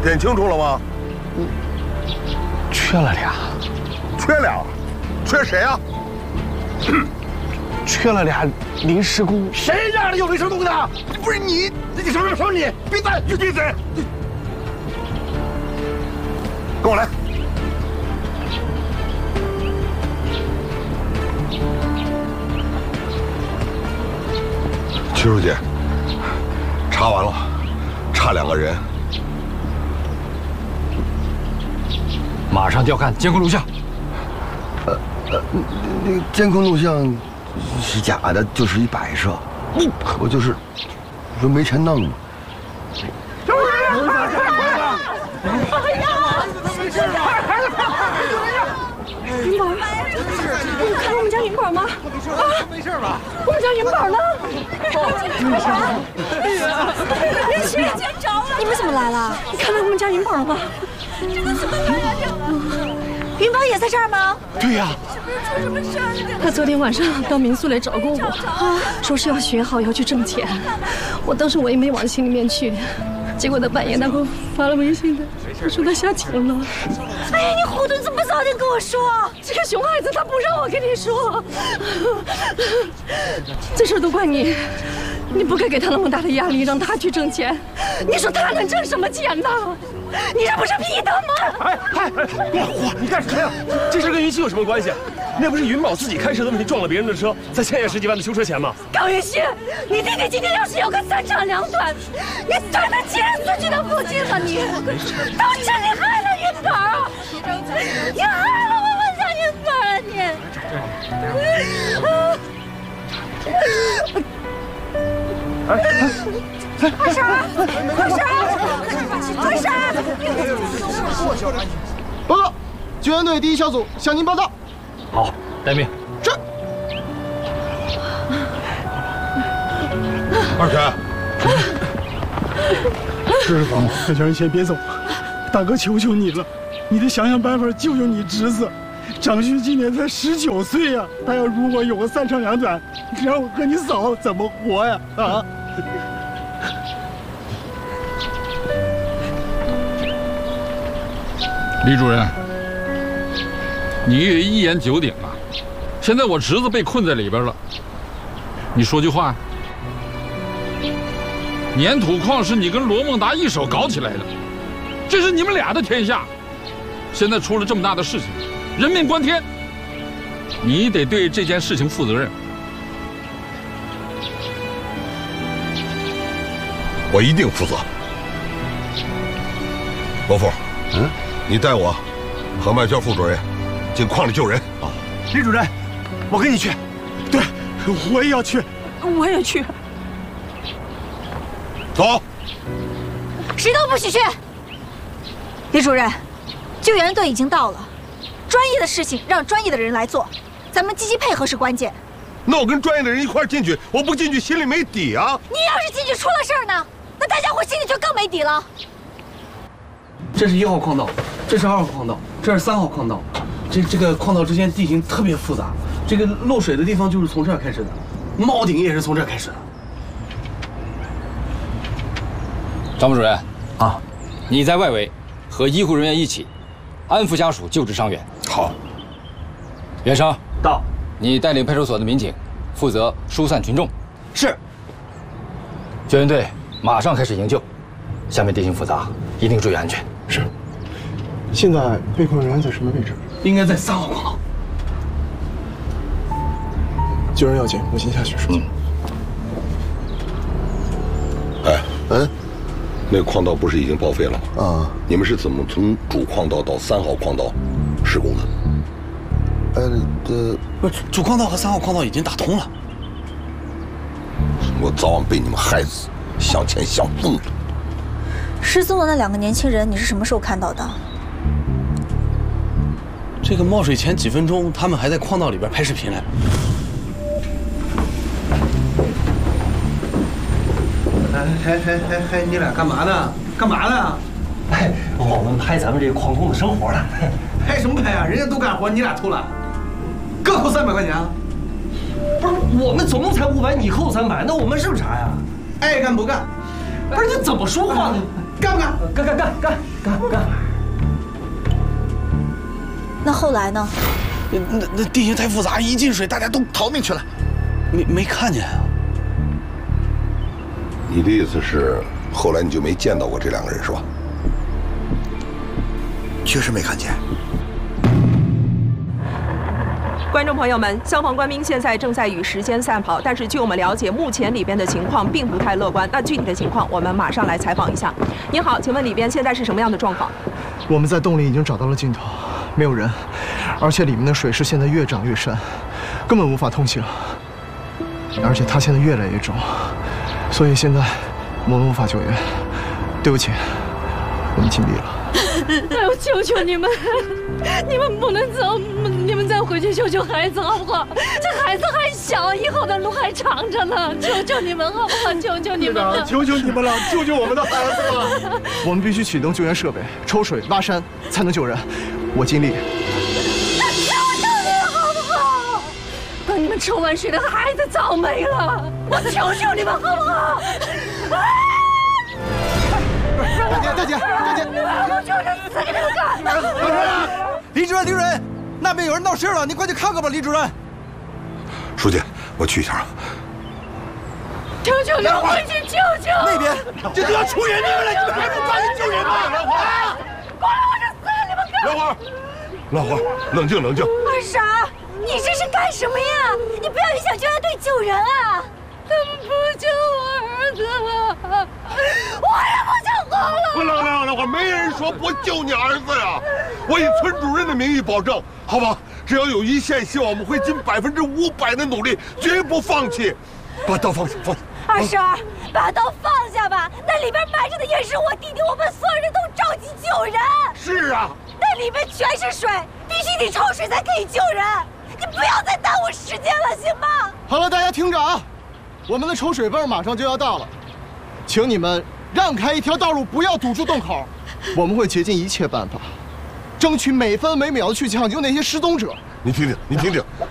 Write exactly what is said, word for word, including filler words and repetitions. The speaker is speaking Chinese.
点清楚了吗？ 嗯，缺了俩。 缺俩？缺谁啊？ 缺了俩临时工。 谁让你有临时工的？不是你，你什么什么你？闭嘴！你闭嘴！跟我来。曲书记，查完了，差两个人， 马上调看监控录像。 呃呃，那个监控录像是假的，就是一摆设。你我就是说没钱弄嘛。 什么人？ 哎呀！没事吧？云宝，你看我们家云宝吗？啊， 没事吧？ 我们家云宝呢？林奇，你们怎么来了？你看到我们家云宝了吗？这都什么玩意儿？云宝也在这儿吗？ 对呀。 是不是出什么事儿？他昨天晚上到民宿来找过我，啊，说是要学好，要去挣钱。我当时我也没往心里面去，结果他半夜他给我发了微信的，他说他下井了。哎呀，你糊涂，怎么不早点跟我说？这个熊孩子他不让我跟你说，这事儿都怪你。你不该给他那么大的压力，让他去挣钱。你说他能挣什么钱呢？你这不是逼他吗？ 哎哎哎，老胡，你干什么呀？这事跟云溪有什么关系？那不是云宝自己开车的问题撞了别人的车，才欠下十几万的修车钱吗？ 高云溪，你弟弟今天要是有个三长两短，你算得起死去的父亲吗？你都是你害了云宝，你害了我们家云宝啊你！ 哎哎， 二婶，二婶，二婶！ 报告，救援队第一小组向您报道。 好，待命。 是。 二婶， 师傅，小强，你先别走，大哥求求你了，你得想想办法救救你侄子。张旭今年才十九岁呀，他要如果有个三长两短，让我和你嫂怎么活呀？啊！ 李主任，你也一言九鼎啊！现在我侄子被困在里边了，你说句话。粘土矿是你跟罗孟达一手搞起来的，这是你们俩的天下。现在出了这么大的事情，人命关天，你得对这件事情负责任。 我一定负责。伯父， 嗯， 你带我和麦圈副主任进矿里救人。 哦，李主任，我跟你去。 对，我也要去。 我也去。 走。 谁都不许去。李主任，救援队已经到了，专业的事情让专业的人来做，咱们积极配合是关键。 那我跟专业的人一块进去，我不进去心里没底啊。 你要是进去出了事儿呢，那大家伙心里就更没底了。 这是一号矿道，这是二号矿道，这是三号矿道。这这个矿道之间地形特别复杂，这个漏水的地方就是从这儿开始的，冒顶也是从这儿开始的。 张副主任啊，你在外围和医护人员一起安抚家属、救治伤员。 好。 袁生到， 你带领派出所的民警，负责疏散群众。 是。 救援队马上开始营救，下面地形复杂，一定注意安全。 是。现在被困人员在什么位置？ 应该在三号矿道。 救人要紧，我先下去说。 哎，嗯，那个矿道不是已经报废了吗？ 啊， 你们是怎么从主矿道到三号矿道施工的？ 呃，这不是主矿道和三号矿道已经打通了。 我早晚被你们害死，想钱想疯了。 失踪的那两个年轻人，你是什么时候看到的？ 这个冒水前几分钟，他们还在矿道里边拍视频来。 哎哎哎哎哎，你俩干嘛呢？干嘛呢？ 哎，我们拍咱们这个矿工的生活呢。 拍什么拍啊？人家都干活，你俩偷懒，各扣三百块钱啊？ 不是，我们总共才五百，你扣三百，那我们剩啥呀？ 爱干不干。 不是，你怎么说话呢？ 干不干？ 干干干干干干！ 那后来呢？ 那那那地形太复杂，一进水大家都逃命去了，没没看见啊？ 你的意思是，后来你就没见到过这两个人是吧？ 确实没看见。 观众朋友们，消防官兵现在正在与时间赛跑，但是据我们了解，目前里边的情况并不太乐观。那具体的情况，我们马上来采访一下。您好，请问里边现在是什么样的状况？ 我们在洞里已经找到了尽头，没有人，而且里面的水势现在越涨越深，根本无法通行。而且它现在越来越重，所以现在我们无法救援。对不起，我们尽力了。 哎呦，求求你们，你们不能走，你们再回去救救孩子好不好？这孩子还小，以后的路还长着呢，求求你们好不好？求求你们了， 求求你们了，救救我们的孩子吧！ 我们必须启动救援设备，抽水、挖山，才能救人。我尽力。 求求你们好不好？等你们抽完水的孩子早没了，我求求你们好不好？ 大姐，大姐，大姐！ 我就是死给你们看！ 李主任，李主任，那边有人闹事了，你快去看看吧，李主任。 书记，我去一下。 求求你们快去救救！ 那边， 这都要出人命了，你们还不赶紧救人吗？ 老花，过来我这死了，你们看！ 老花，老花，冷静冷静。 二傻，你这是干什么呀？你不要影响救援队救人啊！ 他们不救我儿子了，我也不救活了。 不老老老花，没人说不救你儿子呀！我以村主任的名义保证，好吧？只要有一线希望，我们会尽百分之五百的努力，绝不放弃。把刀放下，放下。 二婶，把刀放下吧，那里边埋着的也是我弟弟，我们所有人都着急救人。 是啊， 那里面全是水，必须得抽水才可以救人。你不要再耽误时间了，行吗？ 好了，大家听着啊，我们的抽水泵马上就要到了，请你们让开一条道路，不要堵住洞口。我们会竭尽一切办法，争取每分每秒的去抢救那些失踪者。 你听听，你听听，